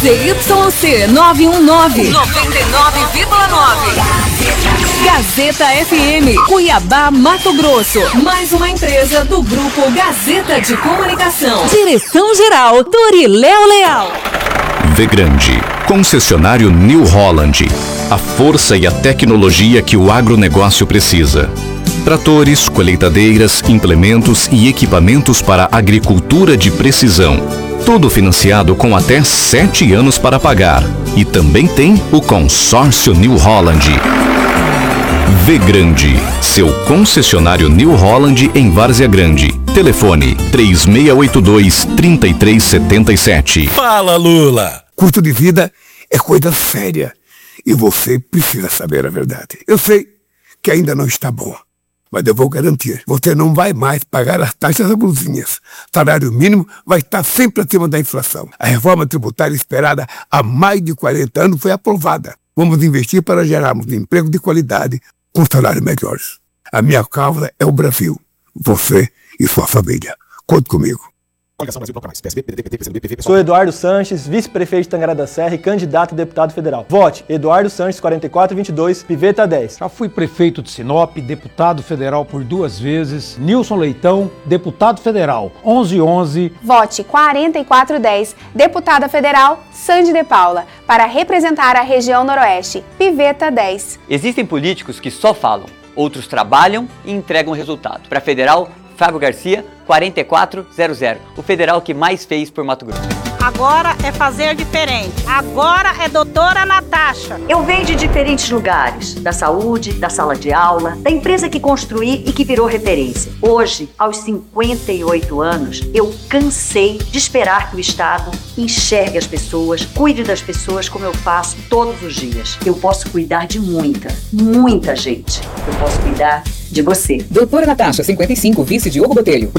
ZYC 919, 99,9. Gazeta FM, Cuiabá, Mato Grosso. Mais uma empresa do Grupo Gazeta de Comunicação. Direção-geral, Doriléo Leal. Vgrande, concessionário New Holland. A força e a tecnologia que o agronegócio precisa. Tratores, colheitadeiras, implementos e equipamentos para agricultura de precisão. Tudo financiado com até 7 anos para pagar. E também tem o consórcio New Holland. Vgrande, seu concessionário New Holland em Várzea Grande. Telefone 3682-3377. Fala, Lula! Custo de vida é coisa séria e você precisa saber a verdade. Eu sei que ainda não está bom, mas eu vou garantir. Você não vai mais pagar as taxas abusivas. Salário mínimo vai estar sempre acima da inflação. A reforma tributária esperada há mais de 40 anos foi aprovada. Vamos investir para gerarmos emprego de qualidade com salários melhores. A minha causa é o Brasil. Você e sua família. Conte comigo. Sou Eduardo Sanches, vice-prefeito de Tangará da Serra e candidato a deputado federal. Vote Eduardo Sanches 4422, Piveta 10. Já fui prefeito de Sinop, deputado federal por 2 vezes. Nilson Leitão, deputado federal 1111. Vote 4410, deputada federal Sandy de Paula, para representar a região noroeste. Piveta 10. Existem políticos que só falam, outros trabalham e entregam resultado. Para federal, Fábio Garcia, 4400, o federal que mais fez por Mato Grosso. Agora é fazer diferente. Agora é doutora Natasha. Eu venho de diferentes lugares, da saúde, da sala de aula, da empresa que construí e que virou referência. Hoje, aos 58 anos, eu cansei de esperar que o Estado enxergue as pessoas, cuide das pessoas como eu faço todos os dias. Eu posso cuidar de muita gente. Eu posso cuidar de você. Doutora Natasha, 55, vice Diogo Botelho.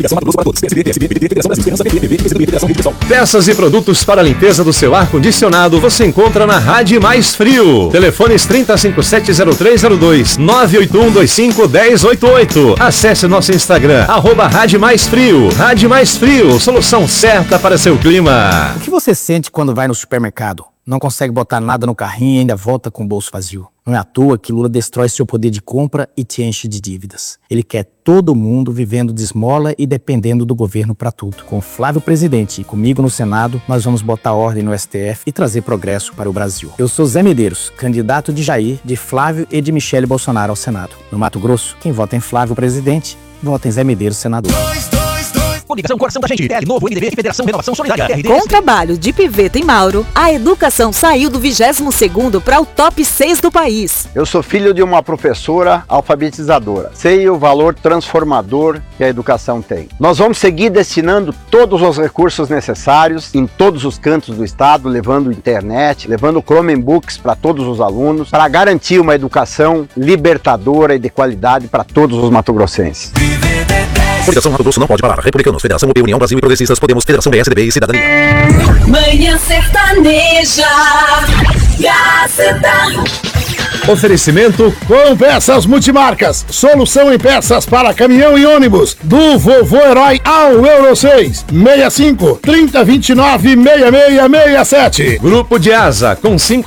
Peças e produtos para a limpeza do seu ar-condicionado você encontra na Rádio Mais Frio. Telefones 30570302, 981251088. Acesse nosso Instagram, @Rádio Mais Frio. Rádio Mais Frio, solução certa para seu clima. O que você sente quando vai no supermercado? Não consegue botar nada no carrinho e ainda volta com o bolso vazio. Não é à toa que Lula destrói seu poder de compra e te enche de dívidas. Ele quer todo mundo vivendo de esmola e dependendo do governo para tudo. Com Flávio presidente e comigo no Senado, nós vamos botar ordem no STF e trazer progresso para o Brasil. Eu sou Zé Medeiros, candidato de Jair, de Flávio e de Michele Bolsonaro ao Senado. No Mato Grosso, quem vota em Flávio presidente, vota em Zé Medeiros senador. Coligação Coração da Gente, PL Novo, MDB e Federação Renovação Solidária. Com o trabalho de Piveta e Mauro, a educação saiu do 22º para o top 6 do país. Eu sou filho de uma professora alfabetizadora. Sei o valor transformador que a educação tem. Nós vamos seguir destinando todos os recursos necessários em todos os cantos do estado, levando internet, levando Chromebooks para todos os alunos, para garantir uma educação libertadora e de qualidade para todos os matogrossenses. Coligação Mato Grosso não pode parar. Republicanos, Federação UP, União Brasil e Progressistas, Podemos, Federação PSDB e Cidadania. Manhã Sertaneja, Gazeta. Oferecimento com peças multimarcas. Solução em peças para caminhão e ônibus. Do Vovô Herói ao Euro 6. 65 30 29 6667. Grupo de Asa, com 5